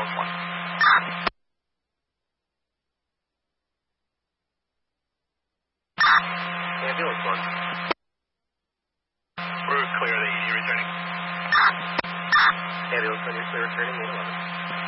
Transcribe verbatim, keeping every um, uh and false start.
Ambulance one. Ambulance one. We're clear, the E D returning. Ambulance one, you're clear returning, eight eleven.